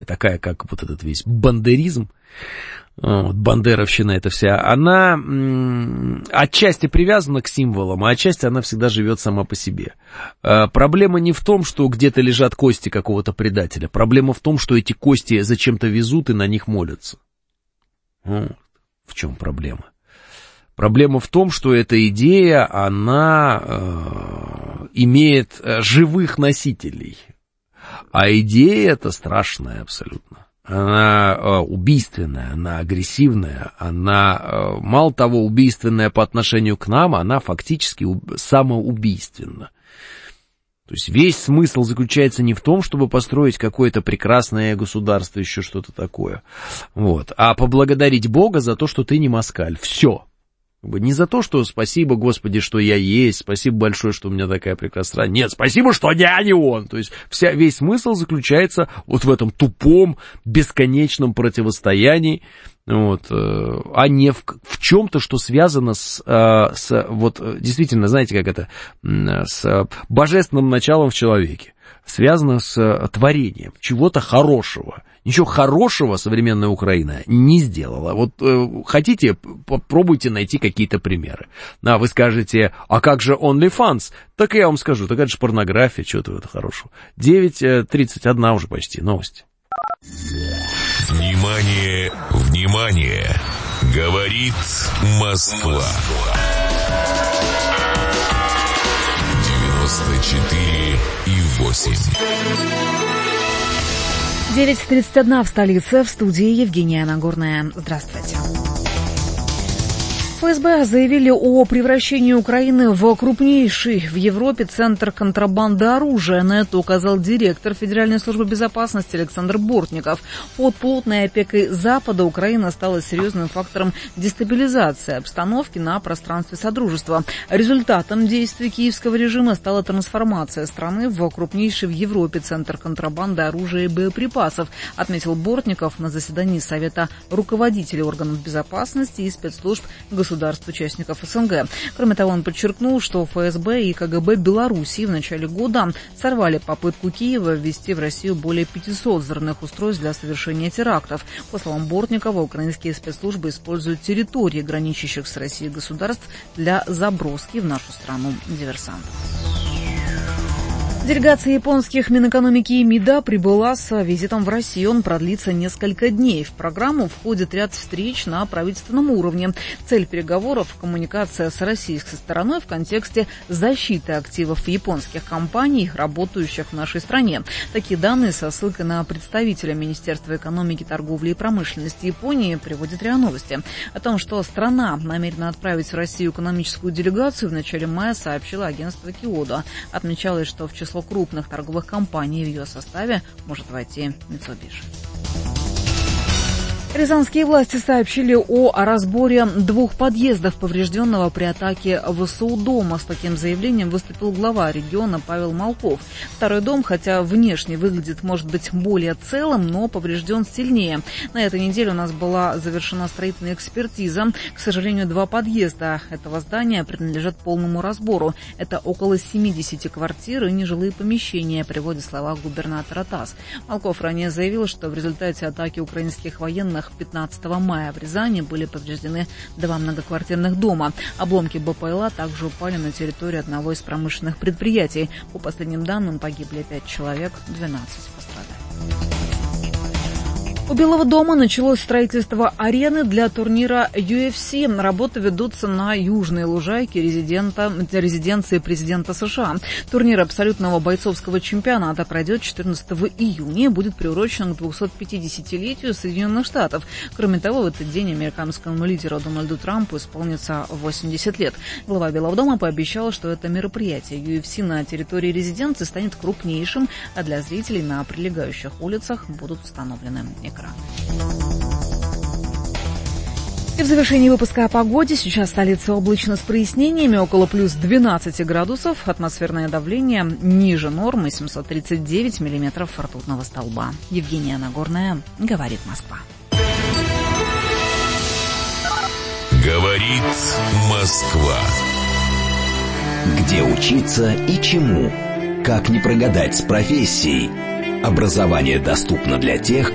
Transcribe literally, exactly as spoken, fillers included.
такая как вот этот весь бандеризм, вот, бандеровщина эта вся, она м, отчасти привязана к символам, а отчасти она всегда живет сама по себе. А, проблема не в том, что где-то лежат кости какого-то предателя, проблема в том, что эти кости зачем-то везут и на них молятся. Вот в чем проблема. Проблема в том, что эта идея, она э, имеет живых носителей, а идея эта страшная абсолютно. Она э, убийственная, она агрессивная, она, э, мало того, убийственная по отношению к нам, она фактически уб- самоубийственна. То есть весь смысл заключается не в том, чтобы построить какое-то прекрасное государство, еще что-то такое, вот, а поблагодарить Бога за то, что ты не москаль. Все. Не за то, что спасибо, Господи, что я есть, спасибо большое, что у меня такая прекрасная страна. Нет, спасибо, что я не он. То есть вся, весь смысл заключается вот в этом тупом, бесконечном противостоянии, вот, а не в, в чем-то, что связано с, с, вот, действительно, знаете, как это, с божественным началом в человеке, связано с творением чего-то хорошего. Ничего хорошего современная Украина не сделала. Вот э, хотите, попробуйте найти какие-то примеры. А вы скажете, а как же OnlyFans? Так я вам скажу, так это же порнография, что-то в это хорошего. девять тридцать один уже почти, новости. Внимание, внимание, говорит Москва. девяносто четыре и восемь. девять тридцать один в столице, в студии Евгения Нагорная. Здравствуйте. ФСБ заявили о превращении Украины в крупнейший в Европе центр контрабанды оружия. На это указал директор Федеральной службы безопасности Александр Бортников. Под плотной опекой Запада Украина стала серьезным фактором дестабилизации обстановки на пространстве Содружества. Результатом действий киевского режима стала трансформация страны в крупнейший в Европе центр контрабанды оружия и боеприпасов, отметил Бортников на заседании Совета руководителей органов безопасности и спецслужб государства. государств-участников СНГ. Кроме того, он подчеркнул, что ФСБ и КГБ Белоруссии в начале года сорвали попытку Киева ввести в Россию более пятисот взрывных устройств для совершения терактов. По словам Бортникова, украинские спецслужбы используют территории, граничащих с Россией государств, для заброски в нашу страну диверсантов. Делегация японских Минэкономики и МИДа прибыла с визитом в Россию. Он продлится несколько дней. В программу входит ряд встреч на правительственном уровне. Цель переговоров – коммуникация с российской стороной в контексте защиты активов японских компаний, работающих в нашей стране. Такие данные со ссылкой на представителя Министерства экономики, торговли и промышленности Японии приводит РИА Новости. О том, что страна намерена отправить в Россию экономическую делегацию, в начале мая сообщило агентство Киодо. Отмечалось, что в число крупных торговых компаний в ее составе может войти Mitsubishi. Рязанские власти сообщили о разборе двух подъездов поврежденного при атаке ВСУ дома. С таким заявлением выступил глава региона Павел Малков. Второй дом, хотя внешне выглядит, может быть, более целым, но поврежден сильнее. На этой неделе у нас была завершена строительная экспертиза. К сожалению, два подъезда этого здания принадлежат полному разбору. Это около семидесяти квартир и нежилые помещения, приводит слова губернатора ТАСС. Малков ранее заявил, что в результате атаки украинских военных пятнадцатого мая в Рязани были повреждены два многоквартирных дома. Обломки БПЛА также упали на территорию одного из промышленных предприятий. По последним данным, погибли пять человек, двенадцать пострадали. У Белого дома началось строительство арены для турнира ю эф си. Работы ведутся на южной лужайке резидента, резиденции президента США. Турнир абсолютного бойцовского чемпионата пройдет четырнадцатого июня и будет приурочен к двухсотпятидесятилетию Соединенных Штатов. Кроме того, в этот день американскому лидеру Дональду Трампу исполнится восемьдесят лет. Глава Белого дома пообещал, что это мероприятие ю эф си на территории резиденции станет крупнейшим, а для зрителей на прилегающих улицах будут установлены экраны. И в завершении выпуска о погоде. Сейчас столица облачно с прояснениями, около плюс двенадцати градусов. Атмосферное давление ниже нормы, семьсот тридцать девять миллиметров ртутного столба. Евгения Нагорная, говорит Москва. Говорит Москва. Где учиться и чему? Как не прогадать с профессией? Образование доступно для тех,